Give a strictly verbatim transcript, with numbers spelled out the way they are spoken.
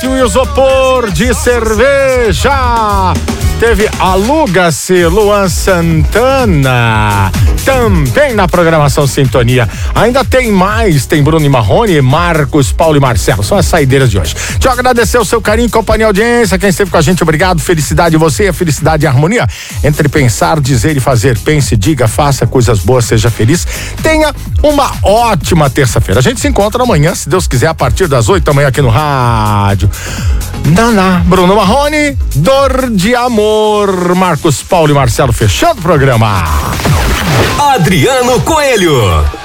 e um isopor de cerveja. Teve Aluga-se, Luan Santana, também na programação Sintonia. Ainda tem mais, tem Bruno e Marrone, Marcos, Paulo e Marcelo. São as saideiras de hoje. Deixa eu agradecer o seu carinho, companhia e audiência. Quem esteve com a gente, obrigado. Felicidade você, felicidade e harmonia. Entre pensar, dizer e fazer. Pense, diga, faça coisas boas, seja feliz. Tenha uma ótima terça-feira. A gente se encontra amanhã, se Deus quiser, a partir das oito da manhã aqui no rádio. Naná, Bruno Marrone, Dor de Amor, Marcos, Paulo e Marcelo, fechando o programa. Adriano Coelho.